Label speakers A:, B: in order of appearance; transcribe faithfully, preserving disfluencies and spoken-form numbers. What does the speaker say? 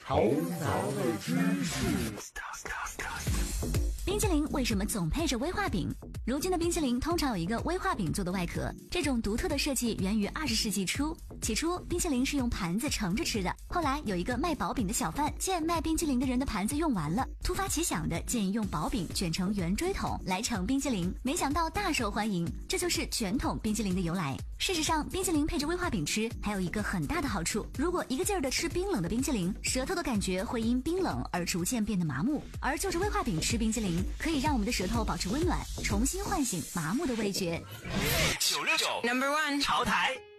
A: 头脑的知识。
B: 冰淇淋为什么总配着威化饼？如今的冰淇淋通常有一个威化饼做的外壳，这种独特的设计源于二十世纪初。起初，冰淇淋是用盘子盛着吃的，后来有一个卖薄饼的小贩见卖冰淇淋的人的盘子用完了，突发奇想的建议用薄饼卷成圆锥筒来盛冰淇淋，没想到大受欢迎，这就是卷筒冰淇淋的由来。事实上，冰淇淋配着威化饼吃还有一个很大的好处，如果一个劲儿的吃冰冷的冰淇淋，舌头的感觉会因冰冷而逐渐变得麻木，而就着威化饼吃冰淇淋，可以让我们的舌头保持温暖，重新唤醒麻木的味觉。
C: 九六九 Number One 潮台。